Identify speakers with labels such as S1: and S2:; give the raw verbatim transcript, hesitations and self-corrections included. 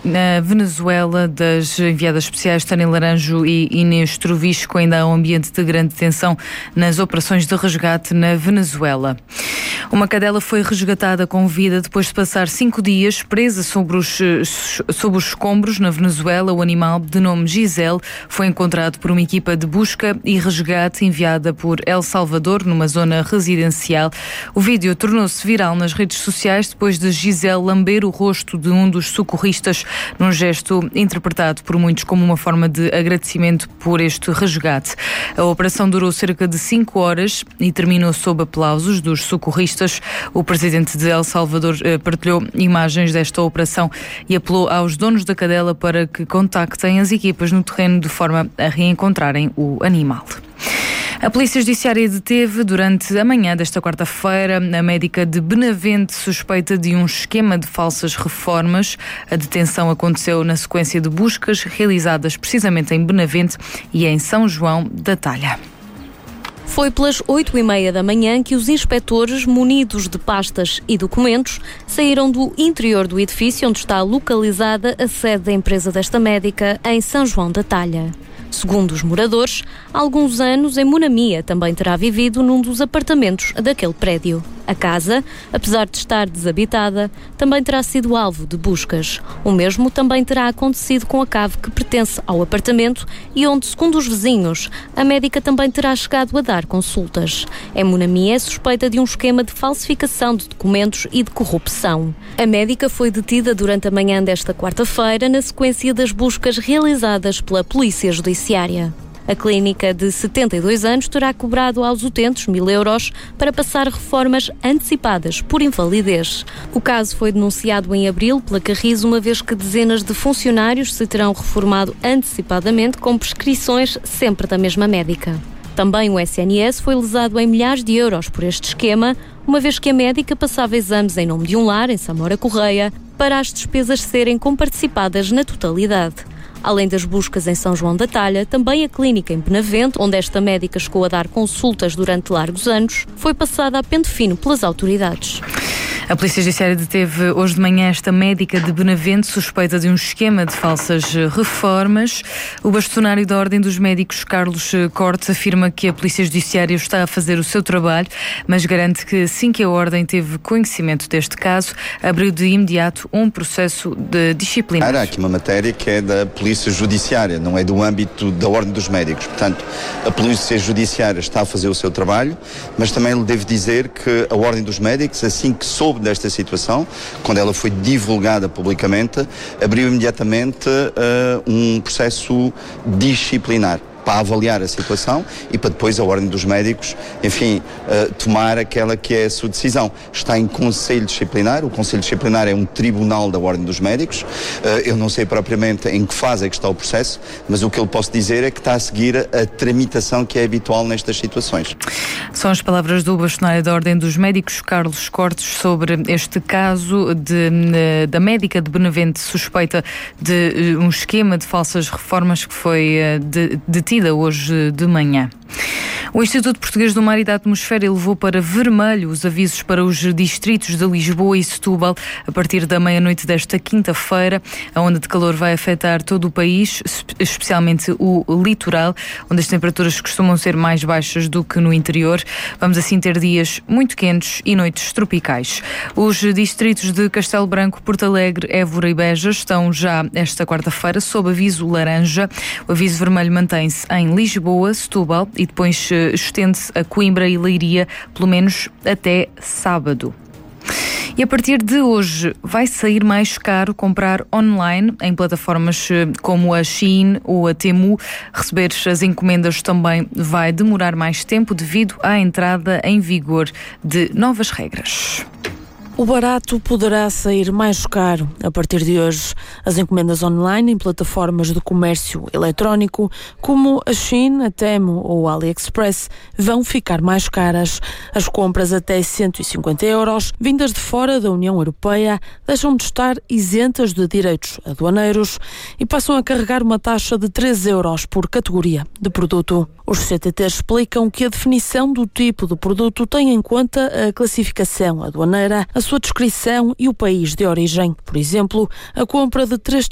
S1: Na Venezuela, das enviadas especiais Tânia Laranjo e Inês Trovisco, ainda há um ambiente de grande tensão nas operações de resgate na Venezuela. Uma cadela foi resgatada com vida depois de passar cinco dias presa sobre os, sobre os escombros na Venezuela. O animal, de nome Gisele, foi encontrado por uma equipa de busca e resgate enviada por El Salvador, numa zona residencial. O vídeo tornou-se viral nas redes sociais depois de Gisele lamber o rosto de um dos socorristas, num gesto interpretado por muitos como uma forma de agradecimento por este resgate. A operação durou cerca de cinco horas e terminou sob aplausos dos socorristas. O presidente de El Salvador eh, partilhou imagens desta operação e apelou aos donos da cadela para que contactem as equipas no terreno de forma a reencontrarem o animal. A Polícia Judiciária deteve durante a manhã desta quarta-feira a médica de Benavente suspeita de um esquema de falsas reformas. A detenção aconteceu na sequência de buscas realizadas precisamente em Benavente e em São João da Talha.
S2: Foi pelas oito e meia da manhã que os inspectores, munidos de pastas e documentos, saíram do interior do edifício onde está localizada a sede da empresa desta médica, em São João da Talha. Segundo os moradores, há alguns anos em Monamia também terá vivido num dos apartamentos daquele prédio. A casa, apesar de estar desabitada, também terá sido alvo de buscas. O mesmo também terá acontecido com a cave que pertence ao apartamento e onde, segundo os vizinhos, a médica também terá chegado a dar consultas. Em Monamia é suspeita de um esquema de falsificação de documentos e de corrupção. A médica foi detida durante a manhã desta quarta-feira na sequência das buscas realizadas pela Polícia Judiciária. A clínica de setenta e dois anos terá cobrado aos utentes mil euros para passar reformas antecipadas por invalidez. O caso foi denunciado em abril pela Carris, uma vez que dezenas de funcionários se terão reformado antecipadamente com prescrições sempre da mesma médica. Também o S N S foi lesado em milhares de euros por este esquema, uma vez que a médica passava exames em nome de um lar, em Samora Correia, para as despesas serem comparticipadas na totalidade. Além das buscas em São João da Talha, também a clínica em Benavente, onde esta médica chegou a dar consultas durante largos anos, foi passada a pente fino pelas autoridades.
S1: A Polícia Judiciária deteve hoje de manhã esta médica de Benavente suspeita de um esquema de falsas reformas. O bastonário da Ordem dos Médicos, Carlos Cortes, afirma que a Polícia Judiciária está a fazer o seu trabalho, mas garante que assim que a Ordem teve conhecimento deste caso, abriu de imediato um processo de disciplinar.
S3: Há aqui uma matéria que é da Polícia Judiciária, não é do âmbito da Ordem dos Médicos. Portanto, a Polícia Judiciária está a fazer o seu trabalho, mas também lhe devo dizer que a Ordem dos Médicos, assim que soube desta situação, quando ela foi divulgada publicamente, abriu imediatamente uh, um processo disciplinar para avaliar a situação e para depois a Ordem dos Médicos, enfim, uh, tomar aquela que é a sua decisão. Está em Conselho Disciplinar, o Conselho Disciplinar é um tribunal da Ordem dos Médicos, uh, eu não sei propriamente em que fase é que está o processo, mas o que eu posso dizer é que está a seguir a, a tramitação que é habitual nestas situações.
S1: São as palavras do bastonário da Ordem dos Médicos, Carlos Cortes, sobre este caso de, de, da médica de Benavente suspeita de um esquema de falsas reformas que foi detida hoje de manhã. O Instituto Português do Mar e da Atmosfera elevou para vermelho os avisos para os distritos de Lisboa e Setúbal a partir da meia-noite desta quinta-feira. A onda de calor vai afetar todo o país, especialmente o litoral, onde as temperaturas costumam ser mais baixas do que no interior. Vamos assim ter dias muito quentes e noites tropicais. Os distritos de Castelo Branco, Porto Alegre, Évora e Beja estão já esta quarta-feira sob aviso laranja. O aviso vermelho mantém-se em Lisboa, Setúbal e depois estende-se a Coimbra e Leiria, pelo menos até sábado. E a partir de hoje vai sair mais caro comprar online em plataformas como a Shein ou a Temu. Receber as encomendas também vai demorar mais tempo devido à entrada em vigor de novas regras.
S4: O barato poderá sair mais caro. A partir de hoje, as encomendas online em plataformas de comércio eletrónico, como a Shein, a Temu ou a AliExpress, vão ficar mais caras. As compras até cento e cinquenta euros, vindas de fora da União Europeia, deixam de estar isentas de direitos aduaneiros e passam a carregar uma taxa de três euros por categoria de produto. Os C T T explicam que a definição do tipo de produto tem em conta a classificação aduaneira, a sua descrição e o país de origem. Por exemplo, a compra de três